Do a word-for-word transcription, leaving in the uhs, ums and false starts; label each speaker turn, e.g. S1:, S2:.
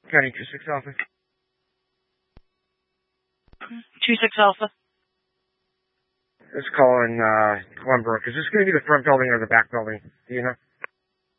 S1: County two six Alpha.
S2: two six Alpha.
S1: Let's call in uh, Glenbrook. Is this going to be the front building or the back building? Do you know?